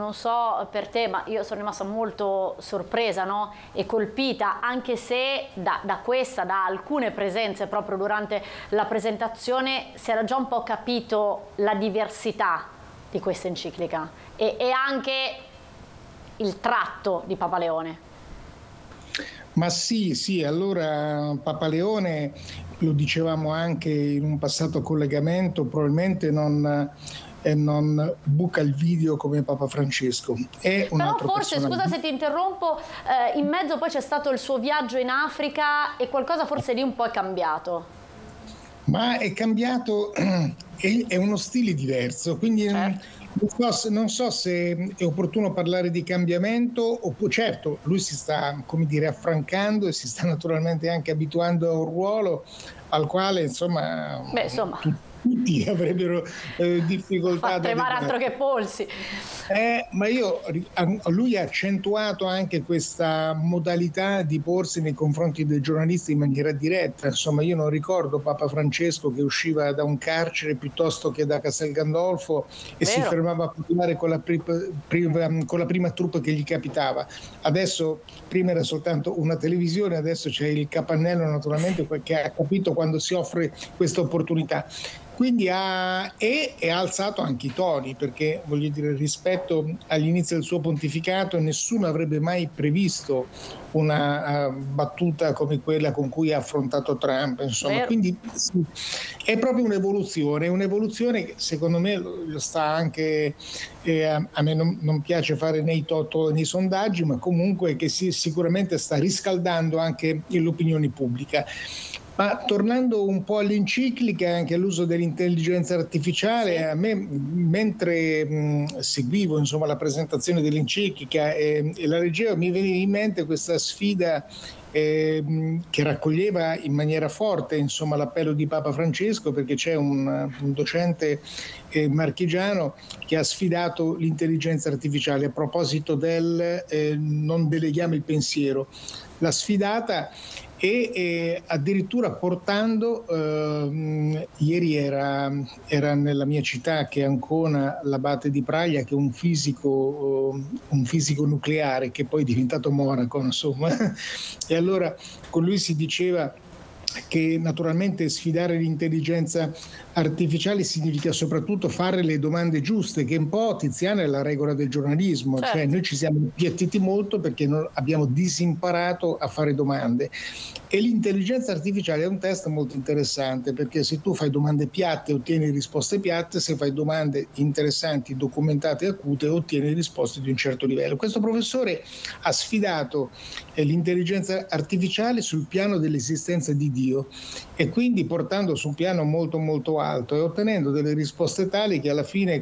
non so per te, ma io sono rimasta molto sorpresa, no? E colpita, anche se da alcune presenze proprio durante la presentazione si era già un po' capito la diversità di questa enciclica e anche il tratto di Papa Leone. Ma sì, allora Papa Leone, lo dicevamo anche in un passato collegamento, probabilmente non buca il video come Papa Francesco. Però forse, scusa se ti interrompo, in mezzo poi c'è stato il suo viaggio in Africa e qualcosa forse lì un po' è cambiato. Ma è cambiato, è uno stile diverso, quindi certo. Non so se è opportuno parlare di cambiamento, certo, lui si sta, come dire, affrancando e si sta naturalmente anche abituando a un ruolo al quale, insomma. Tutti avrebbero difficoltà. Fa tremare altro che polsi. Ma lui ha accentuato anche questa modalità di porsi nei confronti dei giornalisti in maniera diretta. Insomma, io non ricordo Papa Francesco che usciva da un carcere piuttosto che da Castel Gandolfo e si fermava a parlare con la prima troupe che gli capitava. Adesso, prima era soltanto una televisione, adesso c'è il capannello naturalmente che ha capito quando si offre questa opportunità. Quindi ha alzato anche i toni, perché voglio dire, rispetto all'inizio del suo pontificato nessuno avrebbe mai previsto una battuta come quella con cui ha affrontato Trump, insomma. Quindi sì, è proprio un'evoluzione che secondo me lo sta anche, a me non piace fare nei sondaggi, ma comunque che sicuramente sta riscaldando anche l'opinione pubblica. Ma tornando un po' all'enciclica, anche all'uso dell'intelligenza artificiale, a me mentre seguivo insomma la presentazione dell'enciclica e la leggevo, mi veniva in mente questa sfida che raccoglieva in maniera forte insomma l'appello di Papa Francesco, perché c'è un docente marchigiano che ha sfidato l'intelligenza artificiale a proposito del non deleghiamo il pensiero. L'ha sfidata e addirittura portando, ieri era nella mia città che è Ancona, l'abate di Praglia, che è un fisico nucleare che poi è diventato monaco, insomma. E allora con lui si diceva che naturalmente sfidare l'intelligenza artificiale significa soprattutto fare le domande giuste, che un po' Tiziana è la regola del giornalismo, certo. Cioè noi ci siamo appiattiti molto perché abbiamo disimparato a fare domande. E l'intelligenza artificiale è un test molto interessante, perché se tu fai domande piatte ottieni risposte piatte, se fai domande interessanti, documentate e acute ottieni risposte di un certo livello. Questo professore ha sfidato l'intelligenza artificiale sul piano dell'esistenza di Dio e quindi portando su un piano molto molto alto e ottenendo delle risposte tali che alla fine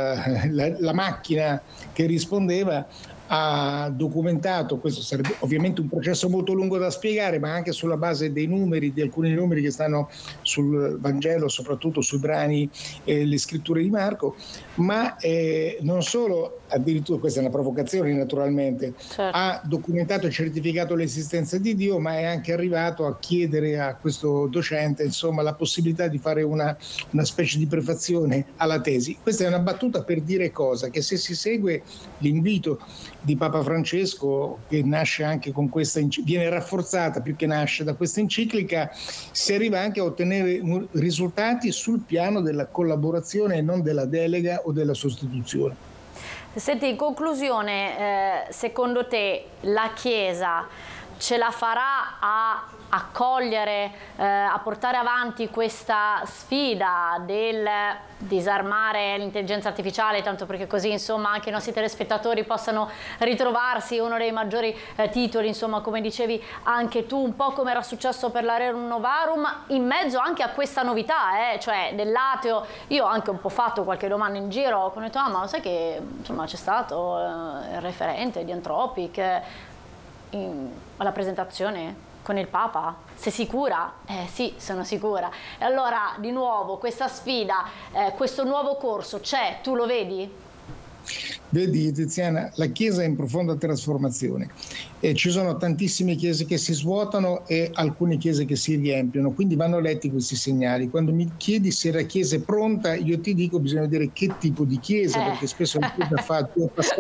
la macchina che rispondeva ha documentato, questo sarebbe ovviamente un processo molto lungo da spiegare, ma anche sulla base dei numeri, di alcuni numeri che stanno sul Vangelo, soprattutto sui brani e le scritture di Marco, ma non solo, addirittura questa è una provocazione naturalmente, certo. Ha documentato e certificato l'esistenza di Dio, ma è anche arrivato a chiedere a questo docente insomma la possibilità di fare una specie di prefazione alla tesi. Questa è una battuta per dire cosa? Che se si segue l'invito di Papa Francesco, che nasce anche con questa, viene rafforzata più che nasce da questa enciclica, si arriva anche a ottenere risultati sul piano della collaborazione e non della delega o della sostituzione. Senti, in conclusione, secondo te la Chiesa ce la farà a accogliere, a portare avanti questa sfida del disarmare l'intelligenza artificiale, tanto perché così insomma anche i nostri telespettatori possano ritrovarsi uno dei maggiori titoli, insomma come dicevi anche tu, un po' come era successo per la Rerum Novarum, in mezzo anche a questa novità, cioè dell'ateo. Io ho anche un po' fatto qualche domanda in giro, ho detto ma lo sai che insomma c'è stato il referente di Anthropic alla presentazione con il Papa? Sei sicura? Sì, sono sicura. E allora, di nuovo, questa sfida, questo nuovo corso c'è, tu lo vedi? Vedi Tiziana, la Chiesa è in profonda trasformazione e ci sono tantissime chiese che si svuotano e alcune chiese che si riempiono, quindi vanno letti questi segnali. Quando mi chiedi se la Chiesa è pronta, io ti dico bisogna vedere che tipo di Chiesa, perché spesso la Chiesa fa due passaggi